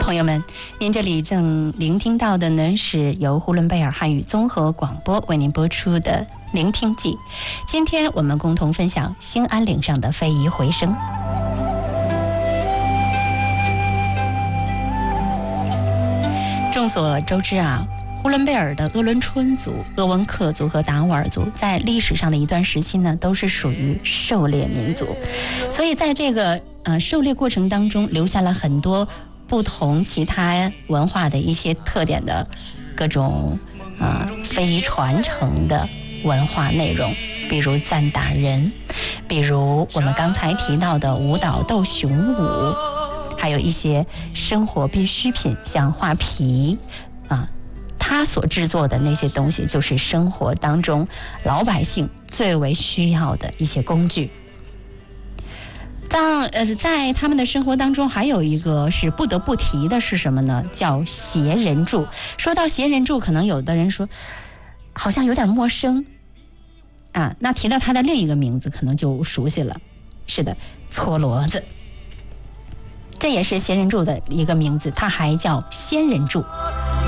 朋友们，您这里正聆听到的呢，是由呼伦贝尔汉语综合广播为您播出的聆听记。今天我们共同分享兴安岭上的非遗回声。众所周知啊，呼伦贝尔的鄂伦春族、鄂温克族和达斡尔族在历史上的一段时期呢，都是属于狩猎民族，所以在这个狩猎过程当中，留下了很多不同其他文化的一些特点的各种非遗传承的文化内容，比如赞打人，比如我们刚才提到的舞蹈斗熊舞，还有一些生活必需品，像画皮它所制作的那些东西，就是生活当中老百姓最为需要的一些工具。在他们的生活当中，还有一个是不得不提的是什么呢？叫斜人柱。说到斜人柱，可能有的人说好像有点陌生啊，那提到他的另一个名字可能就熟悉了。是的，搓骡子，这也是斜人柱的一个名字，它还叫仙人柱。